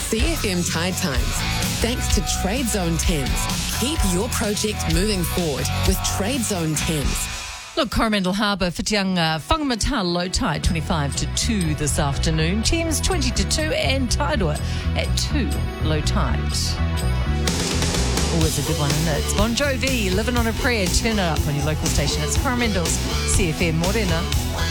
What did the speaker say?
CFM Tide Times. Thanks to Trade Zone 10s. Keep your project moving forward with Trade Zone 10s. Look, Coromandel Harbour, Whitianga, Whangamata, low tide 25 to 2 this afternoon. Thames 20 to 2 and Tairua at 2 low tide. Always a good one, isn't it? It's Bon Jovi, Living on a Prayer. Turn it up on your local station. It's Coromandel's CFM Morena.